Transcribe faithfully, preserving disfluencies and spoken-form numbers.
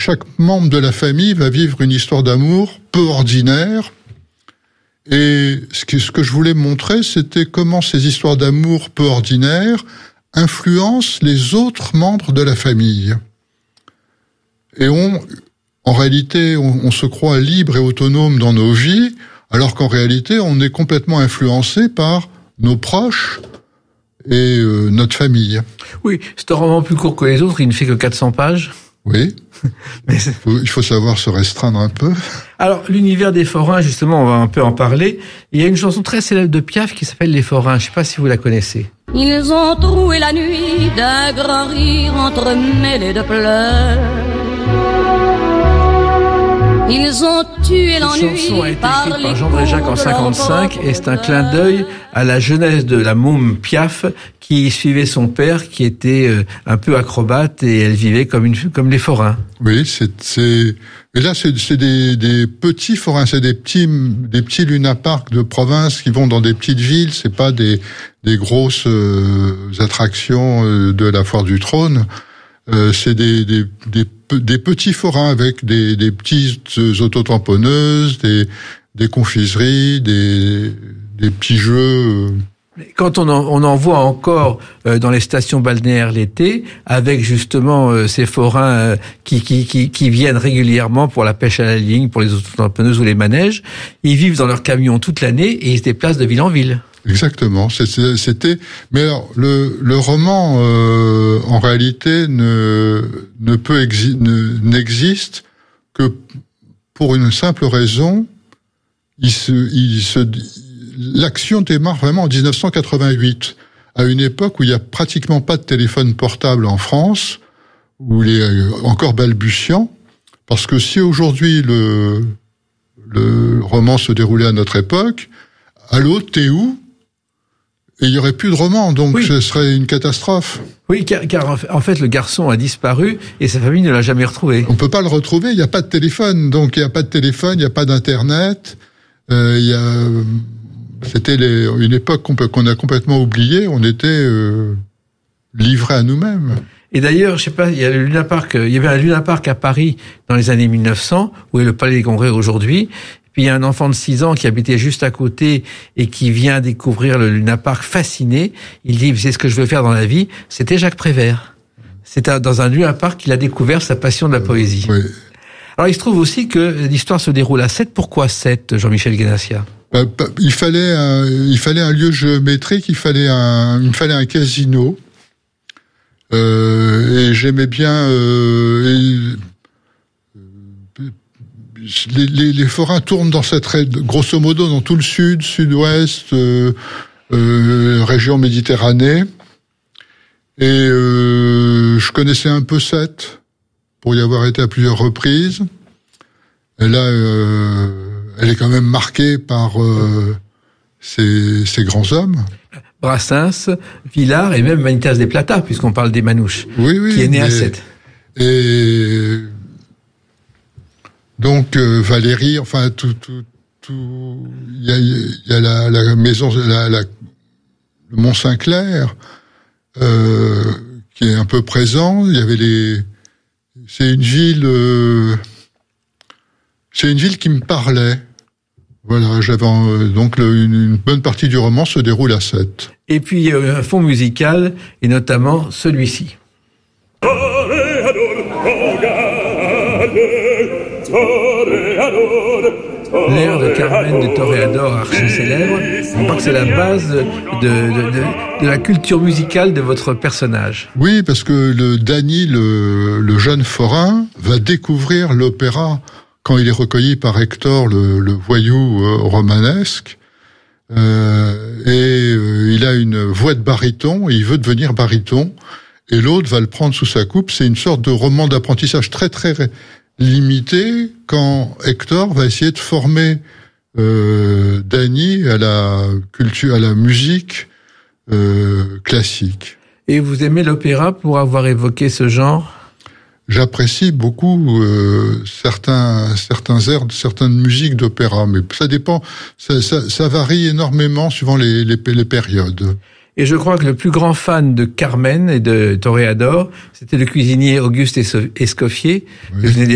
chaque membre de la famille va vivre une histoire d'amour peu ordinaire. Et ce que, ce que je voulais montrer, c'était comment ces histoires d'amour peu ordinaires influencent les autres membres de la famille. Et on, en réalité, on, on se croit libre et autonome dans nos vies, alors qu'en réalité, on est complètement influencé par nos proches et euh, notre famille. Oui, c'est un roman plus court que les autres, il ne fait que quatre cents pages. Oui, mais il, faut, il faut savoir se restreindre un peu. Alors, l'univers des forains, justement, on va un peu en parler. Il y a une chanson très célèbre de Piaf qui s'appelle Les Forains. Je ne sais pas si vous la connaissez. Ils ont troué la nuit d'un grand rire entremêlé de pleurs. Ils ont tué l'ennui. Cette chanson a été écrite par Jean Dréjac en cinquante-cinq et c'est un clin d'œil à la jeunesse de la môme Piaf qui suivait son père qui était un peu acrobate et elle vivait comme une comme les forains. Oui, c'est c'est et là c'est c'est des des petits forains, c'est des petits des petits lunaparks de province qui vont dans des petites villes, c'est pas des des grosses euh, attractions euh, de la foire du trône. Euh, c'est des, des, des, des petits forains avec des, des petites autotamponneuses, des, des confiseries, des, des petits jeux. Quand on en, on en voit encore euh, dans les stations balnéaires l'été, avec justement euh, ces forains euh, qui, qui, qui, qui viennent régulièrement pour la pêche à la ligne, pour les autotamponneuses ou les manèges, ils vivent dans leur camion toute l'année et ils se déplacent de ville en ville. Exactement. C'était, mais alors, le, le roman, euh, en réalité, ne, ne peut exi, ne, n'existe que pour une simple raison. Il se, il se, l'action démarre vraiment en dix-neuf cent quatre-vingt-huit, à une époque où il y a pratiquement pas de téléphone portable en France, où il est encore balbutiant. Parce que si aujourd'hui le, le roman se déroulait à notre époque, allô, t'es où? Et il y aurait plus de roman, donc oui. Ce serait une catastrophe. Oui, car, car en fait, le garçon a disparu et sa famille ne l'a jamais retrouvé. On peut pas le retrouver, il n'y a pas de téléphone, donc il n'y a pas de téléphone, il n'y a pas d'internet. Euh, il y a, c'était les, une époque qu'on, peut, qu'on a complètement oubliée. On était euh, livrés à nous-mêmes. Et d'ailleurs, je sais pas, il y a le Luna Park, il y avait un Luna Park à Paris dans les années mille neuf cents, où est le Palais des Congrès aujourd'hui. Puis il y a un enfant de six ans qui habitait juste à côté et qui vient découvrir le Luna Park fasciné. Il dit, c'est ce que je veux faire dans la vie. C'était Jacques Prévert. C'était dans un Luna Park qu'il a découvert sa passion de la poésie. Oui. Alors il se trouve aussi que l'histoire se déroule à Sète. Pourquoi Sète, Jean-Michel Guénassia? Bah, il fallait un, il fallait un lieu géométrique, il fallait un, il fallait un casino. Euh, et j'aimais bien, euh, et, Les, les, les forains tournent dans cette, grosso modo, dans tout le sud, sud-ouest, euh, euh, région Méditerranée. Et euh, je connaissais un peu Sète, pour y avoir été à plusieurs reprises. Et là, euh, elle est quand même marquée par euh, ces, ces grands hommes. Brassens, Villard et même Manitas de Plata, puisqu'on parle des Manouches, oui, oui, qui est né mais, à Sète. Et donc euh, Valérie, enfin tout, tout, tout. Il y a, il y a la, la maison, la, la, le Mont Saint-Clair, euh, qui est un peu présent. Il y avait les. C'est une ville. Euh, c'est une ville qui me parlait. Voilà, j'avais donc le, une, une bonne partie du roman se déroule à Sète. Et puis il y a un fond musical, et notamment celui-ci. L'air de Carmen de Toréador, archi célèbre. Je crois que c'est la base de, de, de, de la culture musicale de votre personnage. Oui, parce que le Danny, le, le jeune forain, va découvrir l'opéra quand il est recueilli par Hector, le, le voyou euh, romanesque. Euh, et euh, il a une voix de baryton, et il veut devenir baryton. Et l'autre va le prendre sous sa coupe. C'est une sorte de roman d'apprentissage très très limité quand Hector va essayer de former euh, Danny à la culture, à la musique euh, classique. Et vous aimez l'opéra pour avoir évoqué ce genre ? J'apprécie beaucoup euh, certains certains airs, certaines musiques d'opéra, mais ça dépend, ça, ça, ça varie énormément suivant les, les, les périodes. Et je crois que le plus grand fan de Carmen et de Toréador, c'était le cuisinier Auguste Escoffier. Oui.